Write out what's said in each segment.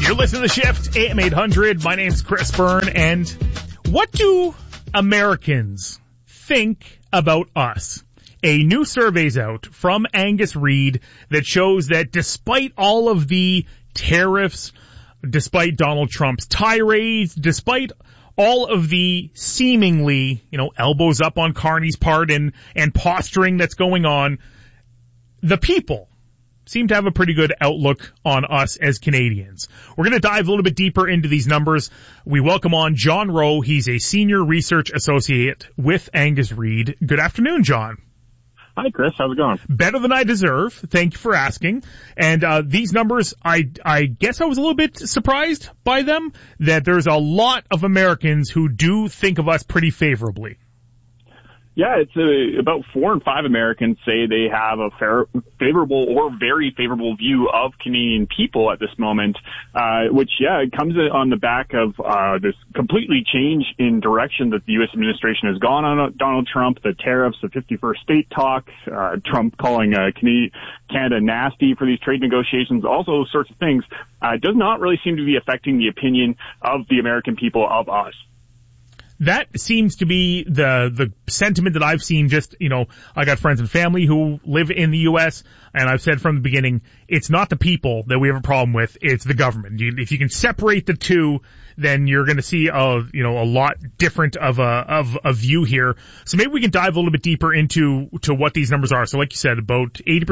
You're listening to The Shift, AM 800. My name's Chris Byrne, and what do Americans think about us? A new survey's out from Angus Reid that shows that despite all of the tariffs, despite Donald Trump's tirades, despite all of the seemingly, elbows up on Carney's part and posturing that's going on, the people seem to have a pretty good outlook on us as Canadians. We're going to dive a little bit deeper into these numbers. We welcome on John Rowe. He's a senior research associate with Angus Reid. Good afternoon, John. Hi, Chris. How's it going? Better than I deserve. Thank you for asking. And these numbers, I guess I was a little bit surprised by them, that there's a lot of Americans who do think of us pretty favorably. Yeah, it's about 4 in 5 Americans say they have a favorable or very favorable view of Canadian people at this moment, which, it comes on the back of this completely change in direction that the U.S. administration has gone on Donald Trump, the tariffs, the 51st state talk, Trump calling Canada nasty for these trade negotiations, all those sorts of things. Does not really seem to be affecting the opinion of the American people of us. That seems to be the sentiment that I've seen. Just, I got friends and family who live in the U.S., and I've said from the beginning, it's not the people that we have a problem with, it's the government. If you can separate the two, then you're going to see a lot different of a view here. So maybe we can dive a little bit deeper into what these numbers are. So like you said, about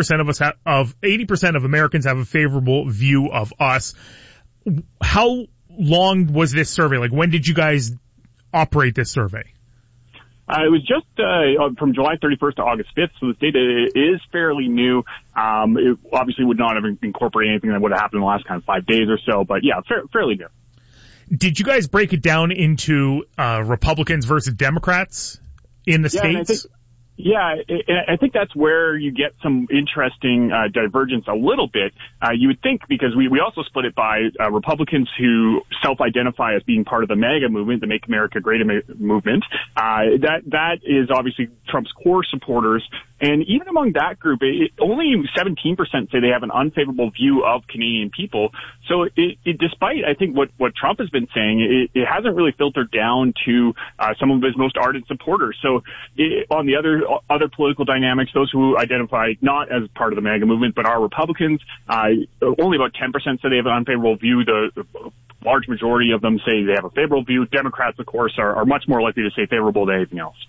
80% of Americans have a favorable view of us. How long was this survey? Like, when did you guys operate this survey? It was just from July 31st to August 5th, so this data is fairly new. It obviously would not have incorporated anything that would have happened in the last kind of 5 days or so, but fairly new. Did you guys break it down into Republicans versus Democrats in the states? I think that's where you get some interesting divergence a little bit. You would think, because we also split it by Republicans who self-identify as being part of the MAGA movement, the Make America Great movement. That is obviously Trump's core supporters. And even among that group, only 17% say they have an unfavorable view of Canadian people. So despite, I think, what Trump has been saying, it hasn't really filtered down to some of his most ardent supporters. So on the other political dynamics, those who identify not as part of the MAGA movement but are Republicans, only about 10% say they have an unfavorable view. The large majority of them say they have a favorable view. Democrats, of course, are much more likely to say favorable than anything else.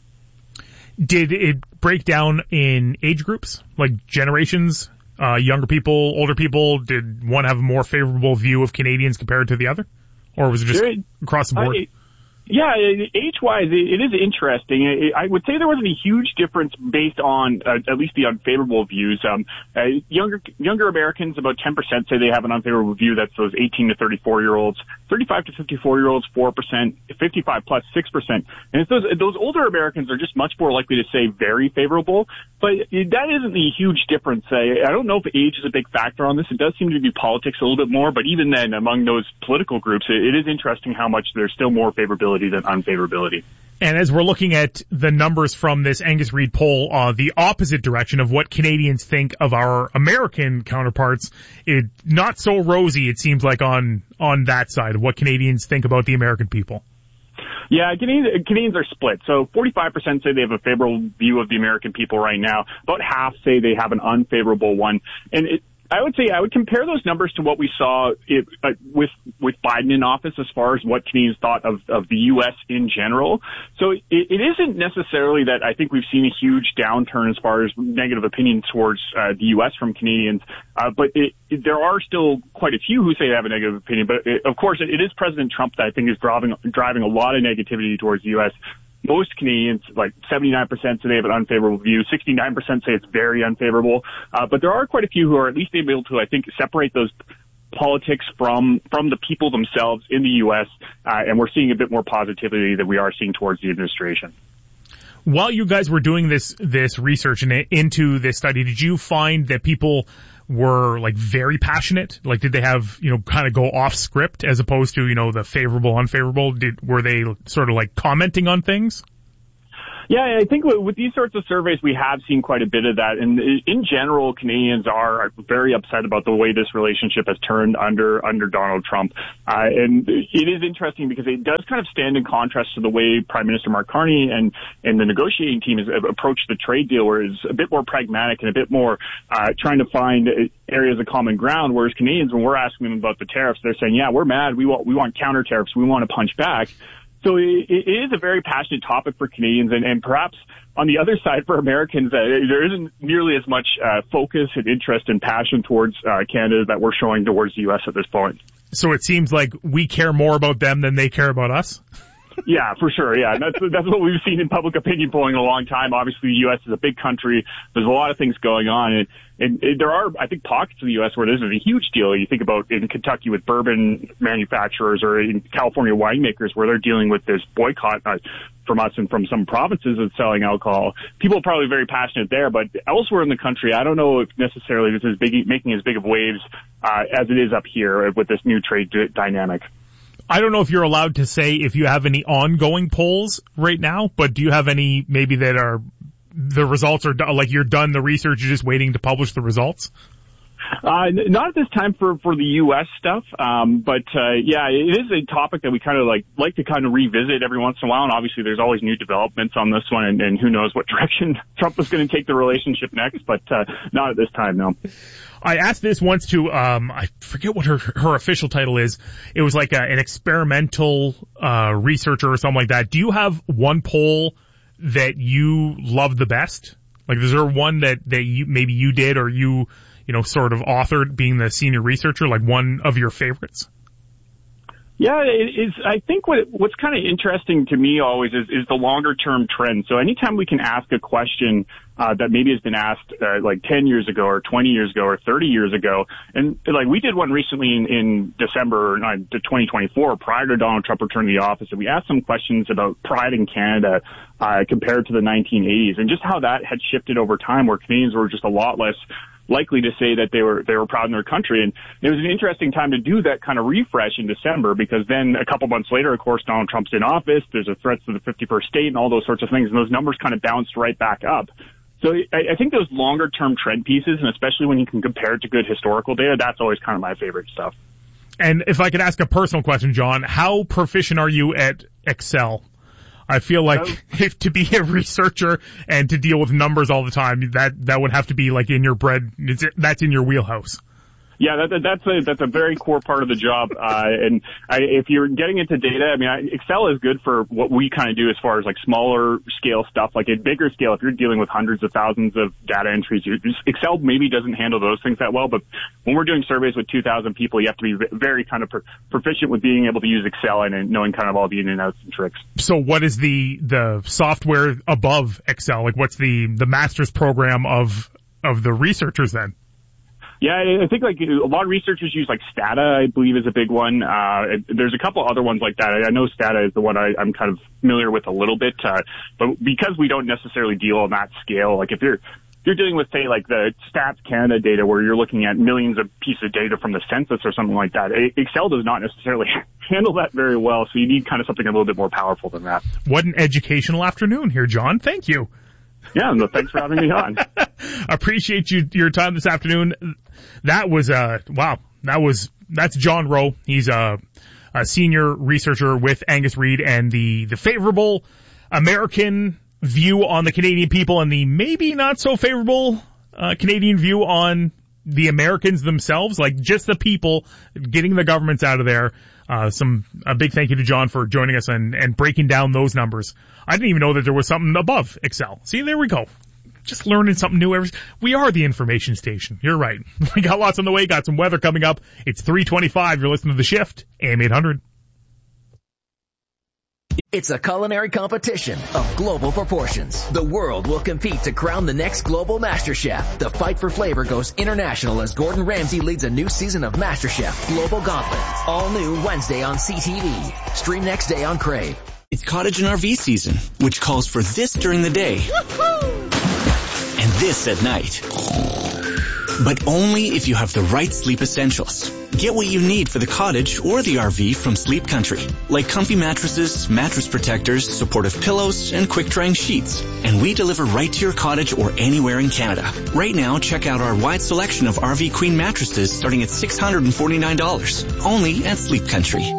Did it break down in age groups, like generations, younger people, older people? Did one have a more favorable view of Canadians compared to the other? Or was it just across the board? Age-wise, it is interesting. I would say there wasn't a huge difference based on at least the unfavorable views. Younger Americans, about 10% say they have an unfavorable view. That's those 18 to 34-year-olds. 35 to 54-year-olds, 4%. 55 plus, 6%. And it's those older Americans are just much more likely to say very favorable. But that isn't a huge difference. I don't know if age is a big factor on this. It does seem to be politics a little bit more. But even then, among those political groups, it is interesting how much there's still more favorability than unfavorability. And as we're looking at the numbers from this Angus Reid poll, the opposite direction of what Canadians think of our American counterparts, not so rosy, it seems like, on that side of what Canadians think about the American people. Yeah, Canadians are split. So 45% say they have a favorable view of the American people right now. About half say they have an unfavorable one. And I would say I would compare those numbers to what we saw with Biden in office as far as what Canadians thought of the U.S. in general. So it isn't necessarily that I think we've seen a huge downturn as far as negative opinions towards the U.S. from Canadians, but there are still quite a few who say they have a negative opinion. But of course, it is President Trump that I think is driving a lot of negativity towards the U.S. Most Canadians, like 79%, say they have an unfavorable view. 69% say it's very unfavorable. But there are quite a few who are at least able to, I think, separate those politics from the people themselves in the U.S., and we're seeing a bit more positivity than we are seeing towards the administration. While you guys were doing this research into this study, did you find that people were like very passionate? Like, did they have, kind of go off script as opposed to, the favorable, unfavorable? Were they sort of like commenting on things? Yeah, I think with these sorts of surveys, we have seen quite a bit of that. And in general, Canadians are very upset about the way this relationship has turned under Donald Trump. And it is interesting because it does kind of stand in contrast to the way Prime Minister Mark Carney and the negotiating team has approached the trade deal, where it's a bit more pragmatic and a bit more trying to find areas of common ground. Whereas Canadians, when we're asking them about the tariffs, they're saying, yeah, we're mad. We want counter tariffs. We want to punch back. So it is a very passionate topic for Canadians, and perhaps on the other side for Americans, there isn't nearly as much focus and interest and passion towards Canada that we're showing towards the U.S. at this point. So it seems like we care more about them than they care about us? Yeah, for sure. Yeah, and that's what we've seen in public opinion polling in a long time. Obviously, the U.S. is a big country. There's a lot of things going on, and there are, I think, pockets of the U.S. where this is a huge deal. You think about in Kentucky with bourbon manufacturers, or in California winemakers where they're dealing with this boycott from us and from some provinces of selling alcohol. People are probably very passionate there, but elsewhere in the country, I don't know if necessarily this is making as big of waves as it is up here with this new trade dynamic. I don't know if you're allowed to say if you have any ongoing polls right now, but do you have any maybe that are the results are like you're done the research, you're just waiting to publish the results? Not at this time for the U.S. stuff, but yeah, it is a topic that we kind of like to kind of revisit every once in a while, and obviously there's always new developments on this one, and who knows what direction Trump is going to take the relationship next, but not at this time, no. I asked this once to, I forget what her official title is. It was like an experimental researcher or something like that. Do you have one poll that you love the best? Like, is there one that you maybe you did or you sort of authored, being the senior researcher, like one of your favorites? Yeah, it is. I think what's kind of interesting to me always is the longer term trend. So anytime we can ask a question that maybe has been asked like 10 years ago or 20 years ago or 30 years ago, and like we did one recently in December 2024 prior to Donald Trump returning to the office, and we asked some questions about pride in Canada compared to the 1980s, and just how that had shifted over time, where Canadians were just a lot less likely to say that they were proud in their country. And it was an interesting time to do that kind of refresh in December, because then a couple months later, of course, Donald Trump's in office. There's a threat to the 51st state and all those sorts of things, and those numbers kind of bounced right back up. So I think those longer term trend pieces, and especially when you can compare it to good historical data, that's always kind of my favorite stuff. And if I could ask a personal question, John, how proficient are you at Excel? I feel like if to be a researcher and to deal with numbers all the time, that would have to be like in your bread. That's in your wheelhouse. Yeah, that's a very core part of the job. And if you're getting into data, I mean, Excel is good for what we kind of do as far as like smaller scale stuff. Like at bigger scale, if you're dealing with hundreds of thousands of data entries, Excel maybe doesn't handle those things that well. But when we're doing surveys with 2,000 people, you have to be very kind of proficient with being able to use Excel and knowing kind of all the in and outs and tricks. So what is the software above Excel? Like what's the master's program of the researchers then? Yeah, I think like a lot of researchers use like Stata, I believe, is a big one. There's a couple other ones like that. I know Stata is the one I'm kind of familiar with a little bit, but because we don't necessarily deal on that scale, like if you're dealing with, say, like the Stats Canada data where you're looking at millions of pieces of data from the census or something like that, Excel does not necessarily handle that very well, so you need kind of something a little bit more powerful than that. What an educational afternoon here, John. Thank you. Yeah, no, thanks for having me on. Appreciate your time this afternoon. That was wow. That's John Rowe. He's a senior researcher with Angus Reid, and the favorable American view on the Canadian people and the maybe not so favorable Canadian view on the Americans themselves, like just the people, getting the governments out of there. A big thank you to John for joining us and breaking down those numbers. I didn't even know that there was something above Excel. See, there we go. Just learning something new. We are the information station. You're right. We got lots on the way. Got some weather coming up. It's 3:25. You're listening to The Shift, AM 800. It's a culinary competition of global proportions. The world will compete to crown the next global MasterChef. The fight for flavor goes international as Gordon Ramsay leads a new season of MasterChef Global Gauntlet. All new Wednesday on CTV. Stream next day on Crave. It's cottage and RV season, which calls for this during the day and this at night. but only if you have the right sleep essentials. Get what you need for the cottage or the RV from Sleep Country, like comfy mattresses, mattress protectors, supportive pillows, and quick-drying sheets. And we deliver right to your cottage or anywhere in Canada. Right now, check out our wide selection of RV Queen mattresses starting at $649, only at Sleep Country.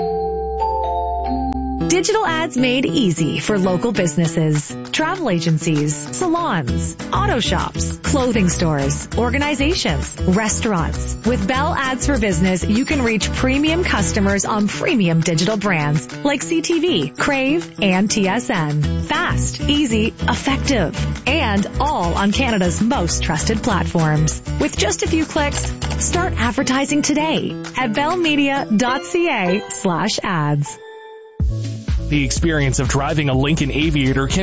Digital ads made easy for local businesses, travel agencies, salons, auto shops, clothing stores, organizations, restaurants. With Bell Ads for Business, you can reach premium customers on premium digital brands like CTV, Crave, and TSN. Fast, easy, effective, and all on Canada's most trusted platforms. With just a few clicks, start advertising today at bellmedia.ca/ads. The experience of driving a Lincoln Aviator can